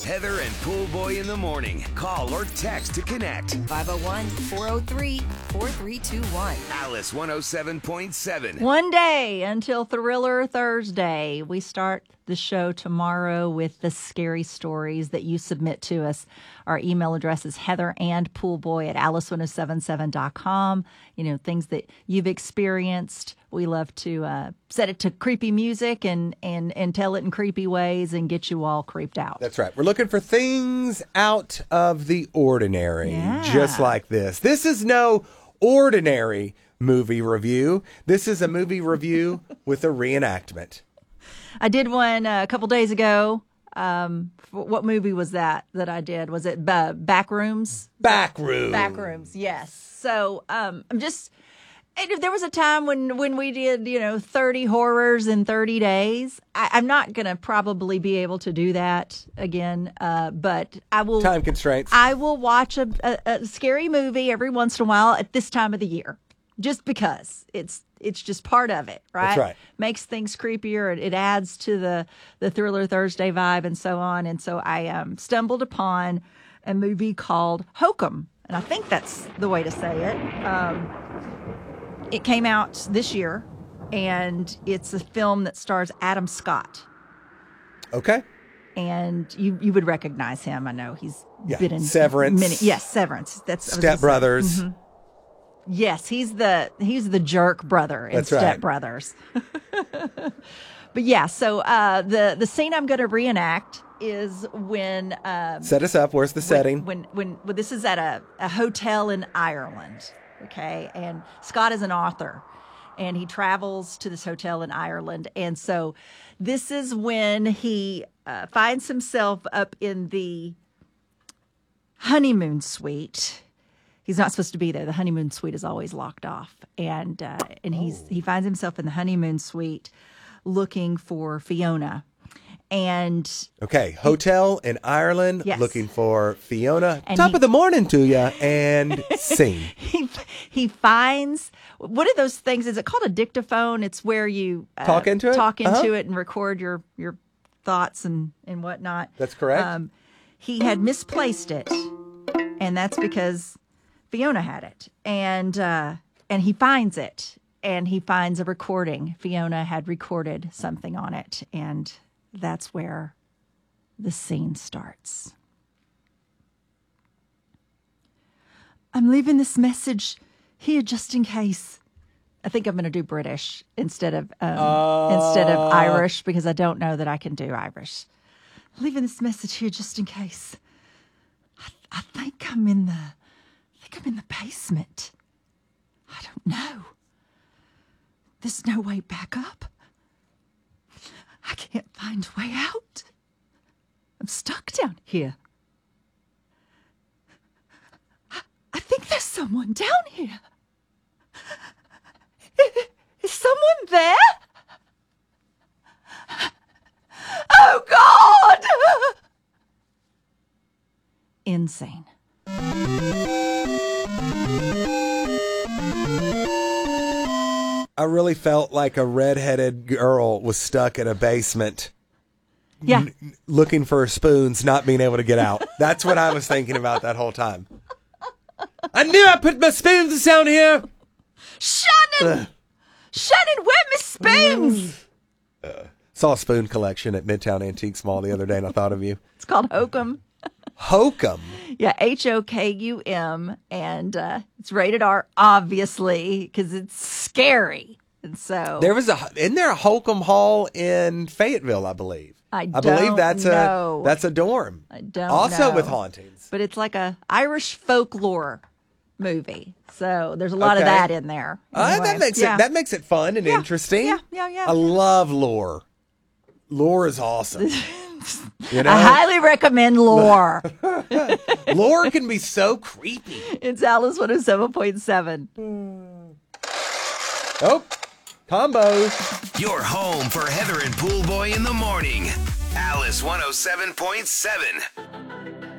Heather and Pool Boy in the morning. Call or text to connect. 501-403-4321. Alice 107.7. One day until Thriller Thursday. We start the show tomorrow with the scary stories that you submit to us. Our email address is heatherandpoolboy@alice1077.com. You know, things that you've experienced. We love to set it to creepy music and tell it in creepy ways and get you all creeped out. That's right. We're looking for things out of the ordinary, just like this. This is no ordinary movie review. This is a movie review with a reenactment. I did one a couple days ago. What movie was that I did? Was it Backrooms? Backrooms, yes. So there was a time when we did, 30 horrors in 30 days. I'm not going to probably be able to do that again, but I will. Time constraints. I will watch a scary movie every once in a while at this time of the year, just because it's just part of it, right? That's right. Makes things creepier. It adds to the Thriller Thursday vibe and so on. And so I stumbled upon a movie called Hokum, and I think that's the way to say it. It came out this year, and it's a film that stars Adam Scott. Okay. And you would recognize him. I know he's been in Severance. Severance. That's Step Brothers. Mm-hmm. Yes, he's the jerk brother in Step Brothers. But yeah, so the scene I'm going to reenact is when set us up. Where's the setting? When this is at a hotel in Ireland, okay? And Scott is an author, and he travels to this hotel in Ireland, and so this is when he finds himself up in the honeymoon suite. He's not supposed to be there. The honeymoon suite is always locked off. And he finds himself in the honeymoon suite looking for Fiona. And hotel in Ireland, yes. Looking for Fiona. And Top of the morning to you, and scene. He finds, what are those things? Is it called a dictaphone? It's where you talk into it and record your thoughts and whatnot. That's correct. He had misplaced it, and that's because Fiona had it, and he finds it, and he finds a recording. Fiona had recorded something on it, and that's where the scene starts. I'm leaving this message here just in case. I think I'm going to do British instead of Irish, because I don't know that I can do Irish. Leaving this message here just in case. I think I'm in the basement. I don't know. There's no way back up. I can't find a way out. I'm stuck down here. I think there's someone down here. Is someone there? Oh, God! Insane. I really felt like a redheaded girl was stuck in a basement. Yeah. Looking for spoons, not being able to get out. That's what I was thinking about that whole time. I knew I put my spoons down here. Shannon! Shannon, where my spoons? Saw a spoon collection at Midtown Antique Mall the other day, and I thought of you. It's called Hokum. Hokum. Yeah, Hokum, and it's rated R, obviously, because it's scary. And so isn't there a Hokum Hall in Fayetteville? I believe. I believe that's know. a dorm. I don't also know. with hauntings, but it's like a Irish folklore movie, so there's a lot of that in there. Anyway, that makes it fun and interesting. Yeah. I love lore. Lore is awesome. I highly recommend Lore. Lore can be so creepy. It's Alice 107.7. Oh, combo. Your home for Heather and Pool Boy in the morning. Alice 107.7.